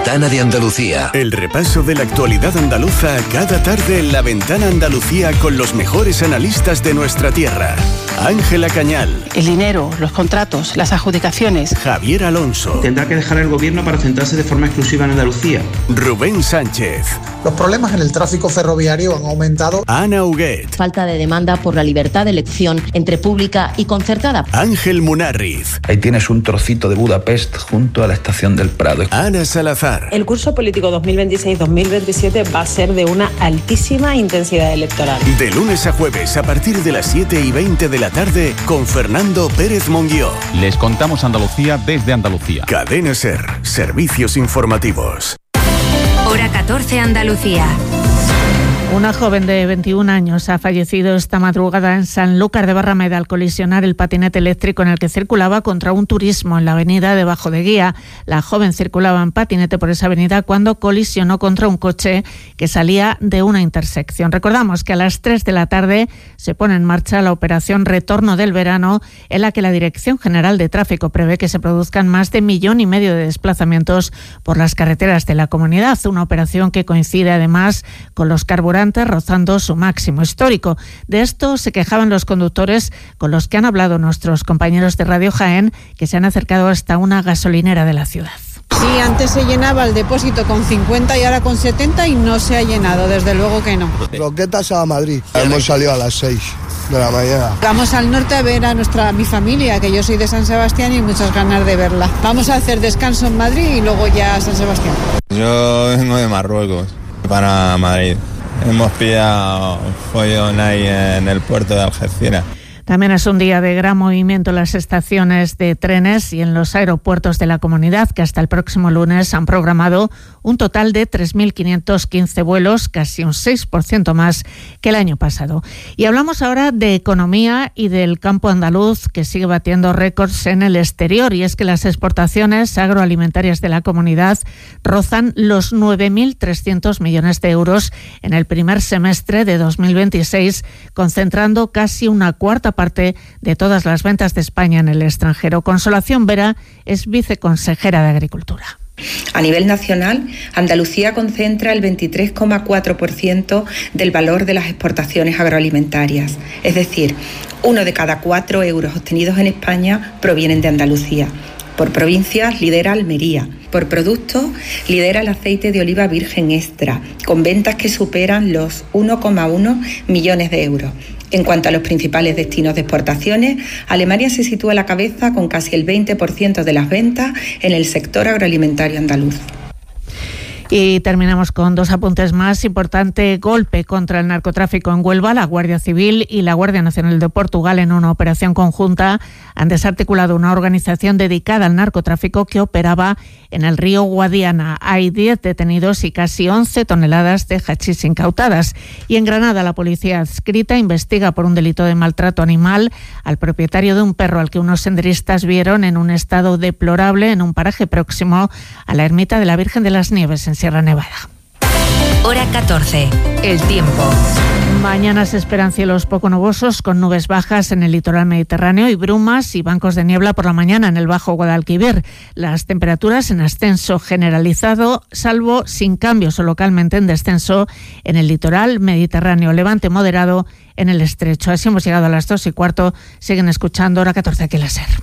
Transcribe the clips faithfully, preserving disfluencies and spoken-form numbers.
Ventana de Andalucía. El repaso de la actualidad andaluza cada tarde en La Ventana Andalucía con los mejores analistas de nuestra tierra. Ángela Cañal. El dinero, los contratos, las adjudicaciones. Javier Alonso. Tendrá que dejar el gobierno para centrarse de forma exclusiva en Andalucía. Rubén Sánchez. Los problemas en el tráfico ferroviario han aumentado. Ana Huguet. Falta de demanda por la libertad de elección entre pública y concertada. Ángel Munarriz. Ahí tienes un trocito de Budapest junto a la estación del Prado. Ana Salazar. El curso político dos mil veintiséis dos mil veintisiete va a ser de una altísima intensidad electoral. De lunes a jueves a partir de las siete y veinte de la tarde con Fernando Pérez Monguió. Les contamos Andalucía desde Andalucía. Cadena SER, servicios informativos. Hora catorce Andalucía. Una joven de veintiún años ha fallecido esta madrugada en Sanlúcar de Barrameda al colisionar el patinete eléctrico en el que circulaba contra un turismo en la avenida de Bajo de Guía. La joven circulaba en patinete por esa avenida cuando colisionó contra un coche que salía de una intersección. Recordamos que a las tres de la tarde se pone en marcha la operación Retorno del Verano, en la que la Dirección General de Tráfico prevé que se produzcan más de millón y medio de desplazamientos por las carreteras de la comunidad. Una operación que coincide además con los carburantes rozando su máximo histórico. De esto se quejaban los conductores con los que han hablado nuestros compañeros de Radio Jaén, que se han acercado hasta una gasolinera de la ciudad. Sí, antes se llenaba el depósito con cincuenta y ahora con setenta y no se ha llenado, desde luego que no. Roquetas a Madrid. Hemos salido a las seis de la mañana. Vamos al norte a ver a nuestra mi familia, que yo soy de San Sebastián y muchas ganas de verla. Vamos a hacer descanso en Madrid y luego ya a San Sebastián. Yo vengo de Marruecos para Madrid. Hemos pillado follón ahí en el puerto de Algeciras. También es un día de gran movimiento en las estaciones de trenes y en los aeropuertos de la comunidad, que hasta el próximo lunes han programado un total de tres mil quinientos quince vuelos, casi un seis por ciento más que el año pasado. Y hablamos ahora de economía y del campo andaluz, que sigue batiendo récords en el exterior, y es que las exportaciones agroalimentarias de la comunidad rozan los nueve mil trescientos millones de euros en el primer semestre de dos mil veintiséis, concentrando casi una cuarta parte de todas las ventas de España en el extranjero. Consolación Vera es viceconsejera de Agricultura. A nivel nacional, Andalucía concentra el veintitrés coma cuatro por ciento del valor de las exportaciones agroalimentarias. Es decir, uno de cada cuatro euros obtenidos en España provienen de Andalucía. Por provincias lidera Almería. Por productos lidera el aceite de oliva virgen extra, con ventas que superan los uno coma uno millones de euros. En cuanto a los principales destinos de exportaciones, Alemania se sitúa a la cabeza con casi el veinte por ciento de las ventas en el sector agroalimentario andaluz. Y terminamos con dos apuntes más. Importante golpe contra el narcotráfico en Huelva. La Guardia Civil y la Guardia Nacional de Portugal, en una operación conjunta, han desarticulado una organización dedicada al narcotráfico que operaba en el río Guadiana. Hay diez detenidos y casi once toneladas de hachís incautadas. Y en Granada, la policía adscrita investiga por un delito de maltrato animal al propietario de un perro al que unos senderistas vieron en un estado deplorable en un paraje próximo a la ermita de la Virgen de las Nieves, en Sierra Nevada. Hora catorce. El tiempo. Mañana se esperan cielos poco nubosos con nubes bajas en el litoral mediterráneo y brumas y bancos de niebla por la mañana en el Bajo Guadalquivir. Las temperaturas en ascenso generalizado, salvo sin cambios o localmente en descenso en el litoral mediterráneo. Levante moderado en el estrecho. Así hemos llegado a las dos y cuarto. Siguen escuchando Hora catorce aquí en la SER.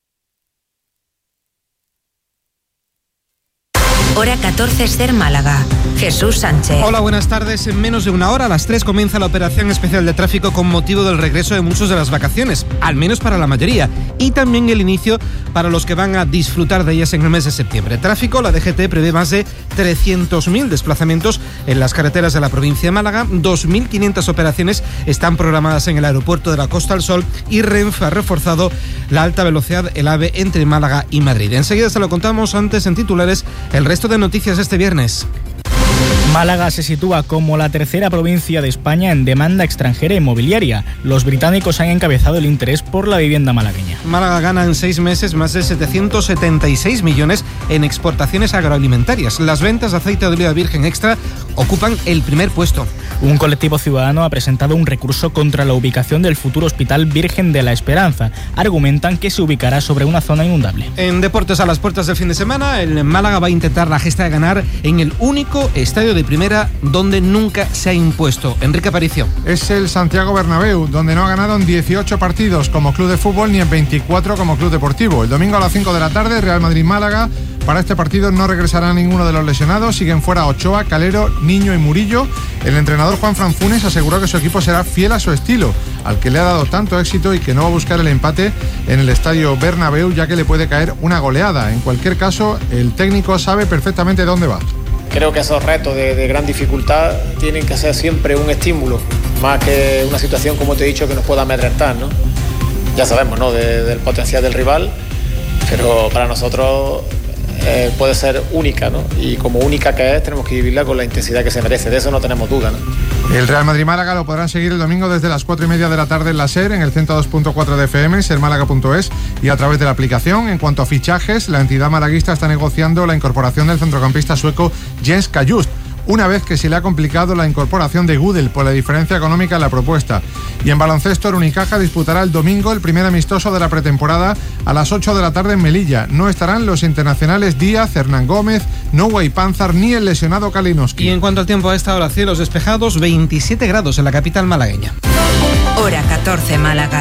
Hora catorce SER Málaga. Jesús Sánchez. Hola, buenas tardes. En menos de una hora, a las tres, comienza la operación especial de tráfico con motivo del regreso de muchos de las vacaciones, al menos para la mayoría, y también el inicio para los que van a disfrutar de ellas en el mes de septiembre. Tráfico, la D G T prevé más de trescientos mil desplazamientos en las carreteras de la provincia de Málaga, dos mil quinientas operaciones están programadas en el aeropuerto de la Costa del Sol y Renfe ha reforzado la alta velocidad, el AVE entre Málaga y Madrid. Enseguida se lo contamos, antes en titulares el resto de noticias este viernes. Málaga se sitúa como la tercera provincia de España en demanda extranjera inmobiliaria. Los británicos han encabezado el interés por la vivienda malagueña. Málaga gana en seis meses más de setecientos setenta y seis millones en exportaciones agroalimentarias. Las ventas de aceite de oliva virgen extra ocupan el primer puesto. Un colectivo ciudadano ha presentado un recurso contra la ubicación del futuro Hospital Virgen de la Esperanza. Argumentan que se ubicará sobre una zona inundable. En deportes, a las puertas del fin de semana, el Málaga va a intentar la gesta de ganar en el único estadio de primera donde nunca se ha impuesto. Enrique Aparicio. Es el Santiago Bernabéu, donde no ha ganado en dieciocho partidos como club de fútbol ni en veinticuatro como club deportivo. El domingo a las cinco de la tarde, Real Madrid-Málaga. Para este partido no regresará ninguno de los lesionados. Siguen fuera Ochoa, Calero, Niño y Murillo. El entrenador Juan Fran Funes aseguró que su equipo será fiel a su estilo, al que le ha dado tanto éxito, y que no va a buscar el empate en el estadio Bernabéu, ya que le puede caer una goleada. En cualquier caso, el técnico sabe perfectamente dónde va. Creo que esos retos de, de gran dificultad tienen que ser siempre un estímulo, más que una situación, como te he dicho, que nos pueda amedrentar, ¿no? Ya sabemos, ¿no?, de, del potencial del rival, pero para nosotros eh, puede ser única, ¿no? Y como única que es, tenemos que vivirla con la intensidad que se merece, de eso no tenemos duda, ¿no? El Real Madrid-Málaga lo podrán seguir el domingo desde las cuatro y media de la tarde en la SER, en el ciento dos punto cuatro de F M, ser málaga punto es, y a través de la aplicación. En cuanto a fichajes, la entidad malaguista está negociando la incorporación del centrocampista sueco Jens Kajust, una vez que se le ha complicado la incorporación de Gudel por la diferencia económica en la propuesta. Y en baloncesto, el Unicaja disputará el domingo el primer amistoso de la pretemporada a las ocho de la tarde en Melilla. No estarán los internacionales Díaz, Hernán Gómez, Noway Panzar ni el lesionado Kalinowski. Y en cuanto al tiempo, a esta hora, cielos despejados, veintisiete grados en la capital malagueña. Hora catorce, Málaga.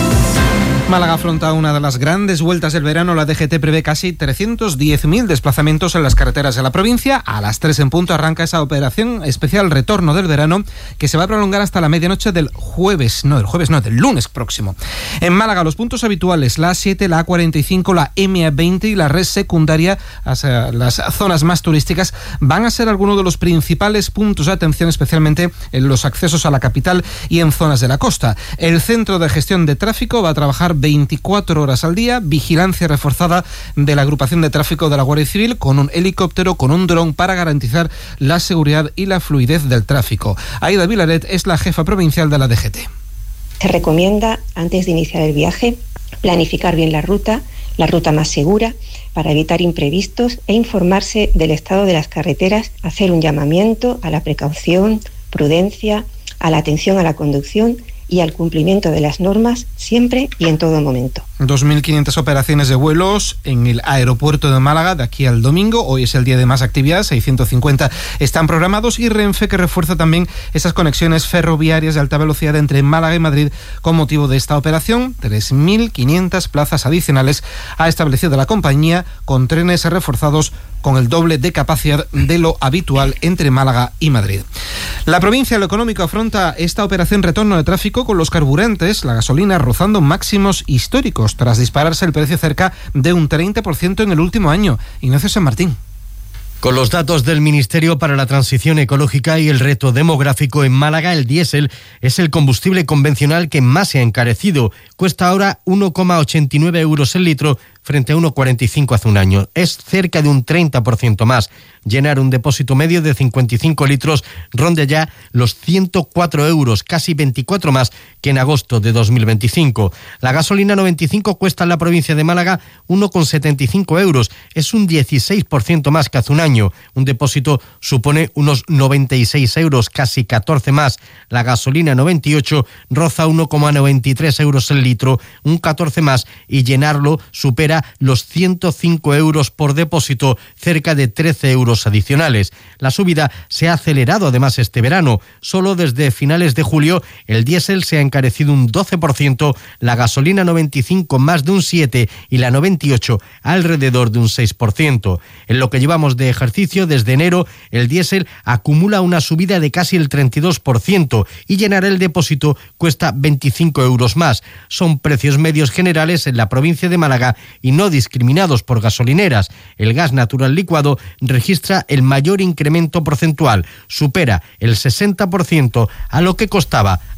Málaga afronta una de las grandes vueltas del verano. La D G T prevé casi trescientos diez mil desplazamientos en las carreteras de la provincia. A las tres en punto arranca esa operación especial Retorno del Verano, que se va a prolongar hasta la medianoche del jueves, no del jueves, no, del lunes próximo. En Málaga, los puntos habituales, la A siete, la A cuarenta y cinco, la M A veinte y la red secundaria, hacia las zonas más turísticas, van a ser algunos de los principales puntos de atención, especialmente en los accesos a la capital y en zonas de la costa. El Centro de Gestión de Tráfico va a trabajar veinticuatro horas al día, vigilancia reforzada de la agrupación de tráfico de la Guardia Civil con un helicóptero, con un dron, para garantizar la seguridad y la fluidez del tráfico. Aida Vilaret es la jefa provincial de la D G T. Se recomienda, antes de iniciar el viaje, planificar bien la ruta, la ruta más segura, para evitar imprevistos, e informarse del estado de las carreteras, hacer un llamamiento a la precaución, prudencia, a la atención a la conducción y al cumplimiento de las normas siempre y en todo momento. dos mil quinientas operaciones de vuelos en el aeropuerto de Málaga de aquí al domingo. Hoy es el día de más actividad, seiscientos cincuenta están programados, y Renfe, que refuerza también esas conexiones ferroviarias de alta velocidad entre Málaga y Madrid con motivo de esta operación. tres mil quinientas plazas adicionales ha establecido la compañía, con trenes reforzados con el doble de capacidad de lo habitual entre Málaga y Madrid. La provincia de lo económico afronta esta operación Retorno de Tráfico con los carburantes, la gasolina, rozando máximos históricos tras dispararse el precio cerca de un treinta por ciento en el último año. Ignacio San Martín. Con los datos del Ministerio para la Transición Ecológica y el Reto Demográfico, en Málaga el diésel es el combustible convencional que más se ha encarecido. Cuesta ahora uno coma ochenta y nueve euros el litro frente a uno coma cuarenta y cinco hace un año. Es cerca de un treinta por ciento más. Llenar un depósito medio de cincuenta y cinco litros ronda ya los ciento cuatro euros, casi veinticuatro más que en agosto de dos mil veinticinco. La gasolina noventa y cinco cuesta en la provincia de Málaga uno coma setenta y cinco euros. Es un dieciséis por ciento más que hace un año. Un depósito supone unos noventa y seis euros, casi catorce más. La gasolina noventa y ocho roza uno coma noventa y tres euros el litro, un catorce más, y llenarlo supera los ciento cinco euros por depósito, cerca de trece euros adicionales. La subida se ha acelerado además este verano. Solo desde finales de julio el diésel se ha encarecido un doce por ciento, la gasolina noventa y cinco más de un siete por ciento y la noventa y ocho alrededor de un seis por ciento. En lo que llevamos de ejercicio, desde enero, el diésel acumula una subida de casi el treinta y dos por ciento y llenar el depósito cuesta veinticinco euros más. Son precios medios generales en la provincia de Málaga y no discriminados por gasolineras. El gas natural licuado registra el mayor incremento porcentual, supera el sesenta por ciento a lo que costaba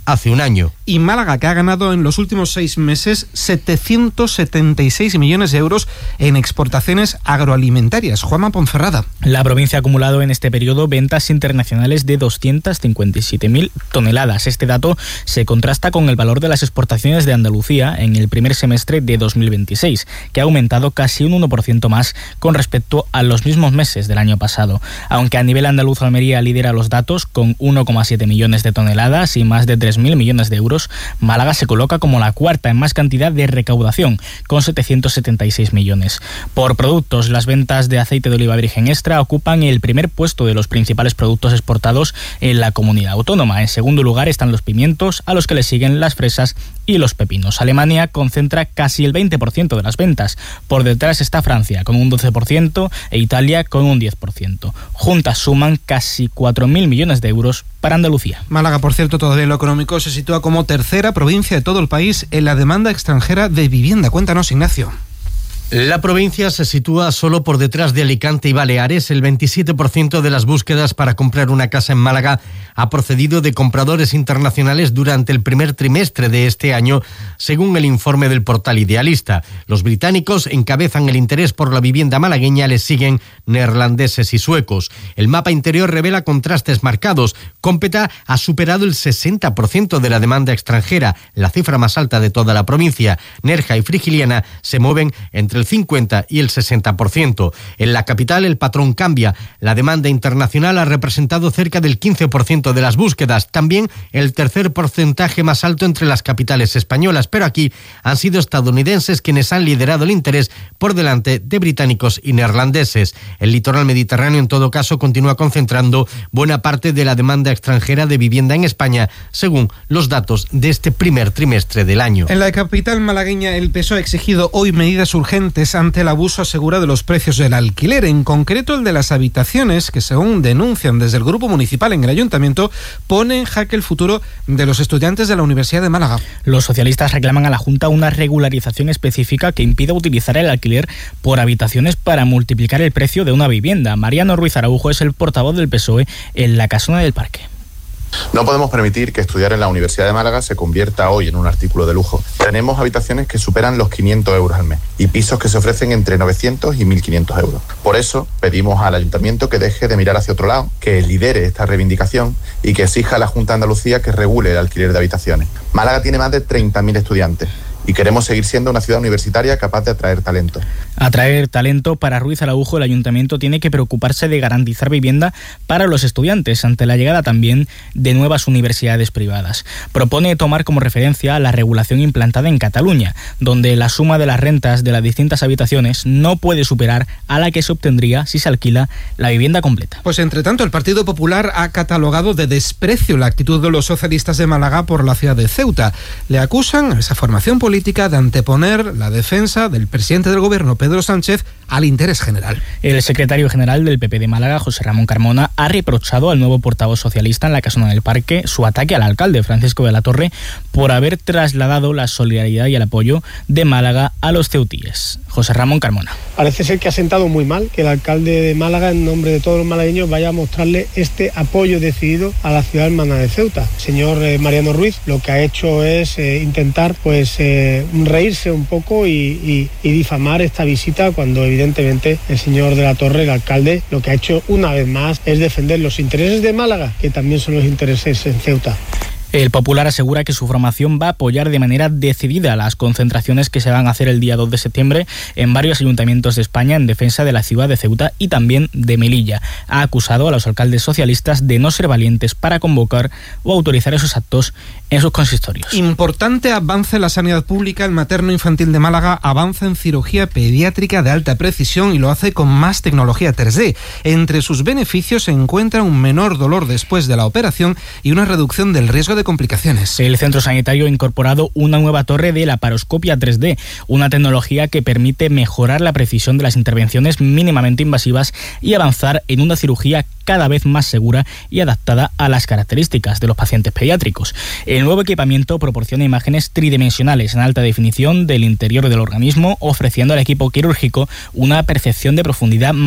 hace un año. Y Málaga, que ha ganado en los últimos seis meses setecientos setenta y seis millones de euros en exportaciones agroalimentarias. Juanma Ponferrada. La provincia ha acumulado en este periodo ventas internacionales de doscientas cincuenta y siete mil toneladas. Este dato se contrasta con el valor de las exportaciones de Andalucía en el primer semestre de dos mil veintiséis, que ha aumentado casi un uno por ciento más con respecto a los mismos meses del año pasado. Aunque a nivel andaluz Almería lidera los datos con uno coma siete millones de toneladas y más de tres mil millones de euros, Málaga se coloca como la cuarta en más cantidad de recaudación, con setecientos setenta y seis millones. Por productos, las ventas de aceite de oliva virgen extra ocupan el primer puesto de los principales productos exportados en la comunidad autónoma. En segundo lugar están los pimientos, a los que le siguen las fresas y los pepinos. Alemania concentra casi el veinte por ciento de las ventas. Por detrás está Francia con un doce por ciento e Italia con un diez por ciento. Juntas suman casi cuatro mil millones de euros para Andalucía. Málaga, por cierto, todavía en lo económico se sitúa como tercera provincia de todo el país en la demanda extranjera de vivienda. Cuéntanos, Ignacio. La provincia se sitúa solo por detrás de Alicante y Baleares. El veintisiete por ciento de las búsquedas para comprar una casa en Málaga ha procedido de compradores internacionales durante el primer trimestre de este año, según el informe del portal Idealista. Los británicos encabezan el interés por la vivienda malagueña, les siguen neerlandeses y suecos. El mapa interior revela contrastes marcados. Cómpeta ha superado el sesenta por ciento de la demanda extranjera, la cifra más alta de toda la provincia. Nerja y Frigiliana se mueven entre el cincuenta y el sesenta por ciento. En la capital el patrón cambia. La demanda internacional ha representado cerca del quince por ciento de las búsquedas, también el tercer porcentaje más alto entre las capitales españolas, pero aquí han sido estadounidenses quienes han liderado el interés por delante de británicos y neerlandeses. El litoral mediterráneo en todo caso continúa concentrando buena parte de la demanda extranjera de vivienda en España, según los datos de este primer trimestre del año. En la capital malagueña el P S O E ha exigido hoy medidas urgentes ante el abuso, asegura, de los precios del alquiler, en concreto el de las habitaciones, que según denuncian desde el grupo municipal en el ayuntamiento, pone en jaque el futuro de los estudiantes de la Universidad de Málaga. Los socialistas reclaman a la Junta una regularización específica que impida utilizar el alquiler por habitaciones para multiplicar el precio de una vivienda. Mariano Ruiz Araujo es el portavoz del P S O E en la Casona del Parque. No podemos permitir que estudiar en la Universidad de Málaga se convierta hoy en un artículo de lujo. Tenemos habitaciones que superan los quinientos euros al mes y pisos que se ofrecen entre novecientos y mil quinientos euros. Por eso pedimos al Ayuntamiento que deje de mirar hacia otro lado, que lidere esta reivindicación y que exija a la Junta de Andalucía que regule el alquiler de habitaciones. Málaga tiene más de treinta mil estudiantes y queremos seguir siendo una ciudad universitaria capaz de atraer talento. Atraer talento para Ruiz Araujo, el Ayuntamiento tiene que preocuparse de garantizar vivienda para los estudiantes ante la llegada también de nuevas universidades privadas. Propone tomar como referencia la regulación implantada en Cataluña, donde la suma de las rentas de las distintas habitaciones no puede superar a la que se obtendría si se alquila la vivienda completa. Pues entre tanto, el Partido Popular ha catalogado de desprecio la actitud de los socialistas de Málaga por la ciudad de Ceuta. Le acusan a esa formación política de anteponer la defensa del presidente del gobierno, Pedro Sánchez, al interés general. El secretario general del P P de Málaga, José Ramón Carmona, ha reprochado al nuevo portavoz socialista en la Casona del Parque su ataque al alcalde, Francisco de la Torre, por haber trasladado la solidaridad y el apoyo de Málaga a los ceutíes. José Ramón Carmona. Parece ser que ha sentado muy mal que el alcalde de Málaga, en nombre de todos los malagueños, vaya a mostrarle este apoyo decidido a la ciudad hermana de Ceuta. El señor eh, Mariano Ruiz lo que ha hecho es eh, intentar pues eh, reírse un poco y, y, y difamar esta visita, cuando evidentemente el señor de la Torre, el alcalde, lo que ha hecho una vez más es defender los intereses de Málaga, que también son los intereses en Ceuta. El Popular asegura que su formación va a apoyar de manera decidida las concentraciones que se van a hacer el día dos de septiembre en varios ayuntamientos de España en defensa de la ciudad de Ceuta y también de Melilla. Ha acusado a los alcaldes socialistas de no ser valientes para convocar o autorizar esos actos en sus consistorios. Importante avance en la sanidad pública. El materno infantil de Málaga avanza en cirugía pediátrica de alta precisión y lo hace con más tecnología tres D. Entre sus beneficios se encuentra un menor dolor después de la operación y una reducción del riesgo de complicaciones. El centro sanitario ha incorporado una nueva torre de laparoscopia tres D, una tecnología que permite mejorar la precisión de las intervenciones mínimamente invasivas y avanzar en una cirugía cada vez más segura y adaptada a las características de los pacientes pediátricos. El nuevo equipamiento proporciona imágenes tridimensionales en alta definición del interior del organismo, ofreciendo al equipo quirúrgico una percepción de profundidad más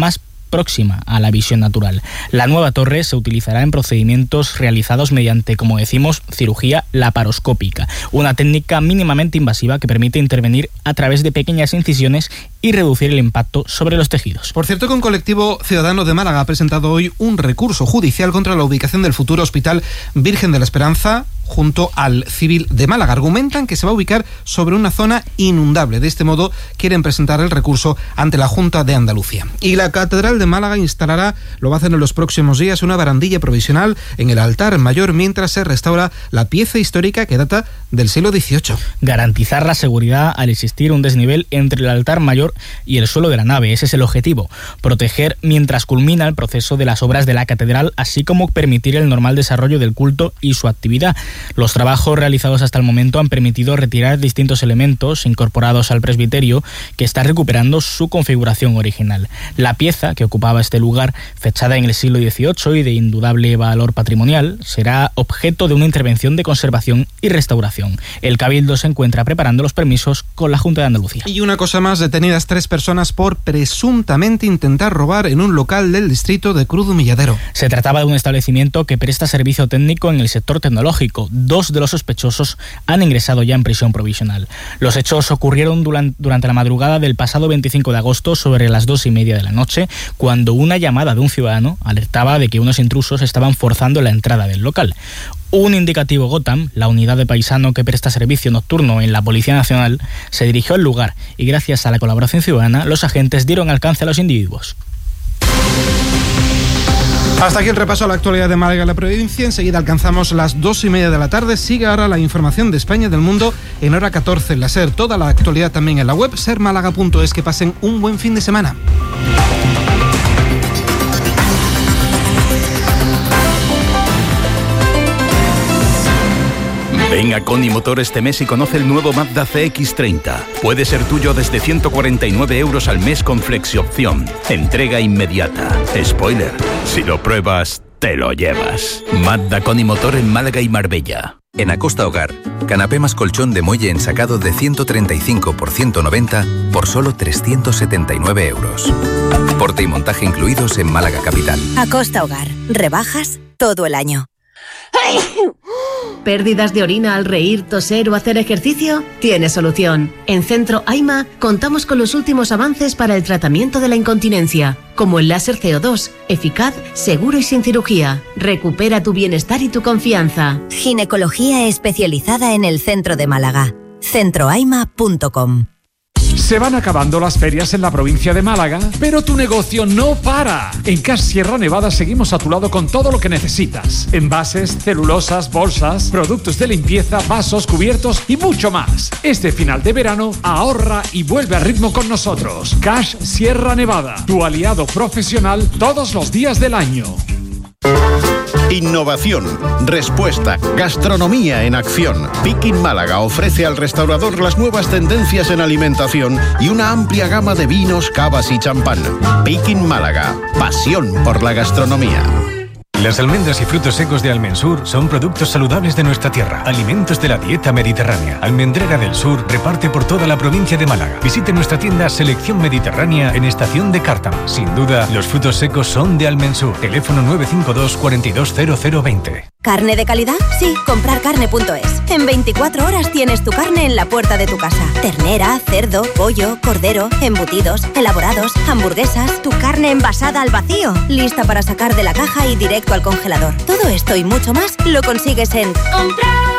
próxima a la visión natural. La nueva torre se utilizará en procedimientos realizados mediante, como decimos, cirugía laparoscópica, una técnica mínimamente invasiva que permite intervenir a través de pequeñas incisiones y reducir el impacto sobre los tejidos. Por cierto que un colectivo ciudadano de Málaga ha presentado hoy un recurso judicial contra la ubicación del futuro Hospital Virgen de la Esperanza junto al Civil de Málaga. Argumentan que se va a ubicar sobre una zona inundable. De este modo quieren presentar el recurso ante la Junta de Andalucía. Y la Catedral de Málaga instalará, lo va a hacer en los próximos días, una barandilla provisional en el altar mayor mientras se restaura la pieza histórica que data del siglo dieciocho. Garantizar la seguridad al existir un desnivel entre el altar mayor y el suelo de la nave. Ese es el objetivo. Proteger mientras culmina el proceso de las obras de la catedral, así como permitir el normal desarrollo del culto y su actividad. Los trabajos realizados hasta el momento han permitido retirar distintos elementos incorporados al presbiterio, que está recuperando su configuración original. La pieza que ocupaba este lugar, fechada en el siglo dieciocho y de indudable valor patrimonial, será objeto de una intervención de conservación y restauración. El Cabildo se encuentra preparando los permisos con la Junta de Andalucía. Y una cosa más, detenidas tres personas por presuntamente intentar robar en un local del distrito de Cruz de Humilladero. Se trataba de un establecimiento que presta servicio técnico en el sector tecnológico. Dos de los sospechosos han ingresado ya en prisión provisional. Los hechos ocurrieron durante la madrugada del pasado veinticinco de agosto sobre las dos y media de la noche, cuando una llamada de un ciudadano alertaba de que unos intrusos estaban forzando la entrada del local. Un indicativo Gotham, la unidad de paisano que presta servicio nocturno en la Policía Nacional, se dirigió al lugar y gracias a la colaboración ciudadana los agentes dieron alcance a los individuos. Hasta aquí el repaso a la actualidad de Málaga y la provincia. Enseguida alcanzamos las dos y media de la tarde. Sigue ahora la información de España y del mundo en hora catorce en la SER. Toda la actualidad también en la web ser málaga punto es. Que pasen un buen fin de semana. Ven a Coni Motor este mes y conoce el nuevo Mazda C X treinta. Puede ser tuyo desde ciento cuarenta y nueve euros al mes con flexiopción. Entrega inmediata. Spoiler, si lo pruebas, te lo llevas. Mazda Coni Motor en Málaga y Marbella. En Acosta Hogar, canapé más colchón de muelle ensacado de ciento treinta y cinco por ciento noventa por solo trescientos setenta y nueve euros. Porte y montaje incluidos en Málaga Capital. Acosta Hogar, rebajas todo el año. ¿Pérdidas de orina al reír, toser o hacer ejercicio? Tiene solución. En Centro AIMA contamos con los últimos avances para el tratamiento de la incontinencia, como el láser C O dos, eficaz, seguro y sin cirugía. Recupera tu bienestar y tu confianza. Ginecología especializada en el centro de Málaga. centro aima punto com. Se van acabando las ferias en la provincia de Málaga, pero tu negocio no para. En Cash Sierra Nevada seguimos a tu lado con todo lo que necesitas. Envases, celulosas, bolsas, productos de limpieza, vasos, cubiertos y mucho más. Este final de verano, ahorra y vuelve a ritmo con nosotros. Cash Sierra Nevada, tu aliado profesional todos los días del año. Innovación, respuesta, gastronomía en acción. Picking Málaga ofrece al restaurador las nuevas tendencias en alimentación y una amplia gama de vinos, cavas y champán. Picking Málaga, pasión por la gastronomía. Las almendras y frutos secos de Almensur son productos saludables de nuestra tierra, alimentos de la dieta mediterránea. Almendrera del Sur reparte por toda la provincia de Málaga. Visite nuestra tienda Selección Mediterránea en Estación de Cártama. Sin duda, los frutos secos son de Almensur. Teléfono nueve cinco dos, cuatro dos cero cero veinte. ¿Carne de calidad? Sí, comprar carne punto es. En veinticuatro horas tienes tu carne en la puerta de tu casa. Ternera, cerdo, pollo, cordero, embutidos, elaborados, hamburguesas, tu carne envasada al vacío, lista para sacar de la caja y directo al congelador. Todo esto y mucho más lo consigues en Comprar